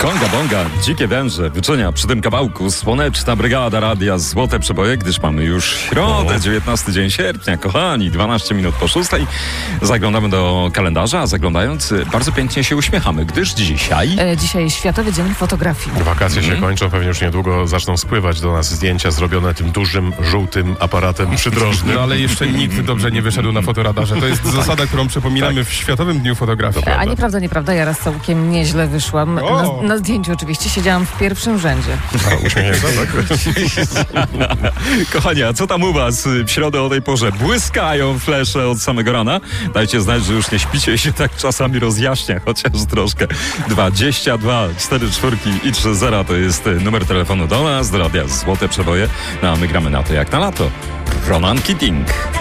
Konga bonga, dzikie węże, wyczenia przy tym kawałku, słoneczna brygada radia Złote Przeboje, gdyż mamy już środę, 19 dzień sierpnia, kochani, 12 minut po 6. Zaglądamy do kalendarza, a zaglądając bardzo pięknie się uśmiechamy, gdyż dzisiaj... Dzisiaj Światowy Dzień Fotografii. Wakacje się kończą, pewnie już niedługo zaczną spływać do nas zdjęcia zrobione tym dużym, żółtym aparatem przydrożnym. No ale jeszcze nikt dobrze nie wyszedł na fotoradarze. To jest zasada, którą przypominamy w Światowym Dniu Fotografii. A nieprawda, ja raz całkiem nieźle wyszłam. Na zdjęciu oczywiście siedziałam w pierwszym rzędzie. Uśmiechnięta, tak? Kochani, a co tam u was w środę o tej porze? Błyskają flesze od samego rana? Dajcie znać, że już nie śpicie i się tak czasami rozjaśnia, chociaż troszkę. 22 44 i 30 to jest numer telefonu do nas, do radia Złote Przeboje. No a my gramy na to jak na lato. Ronan Keating.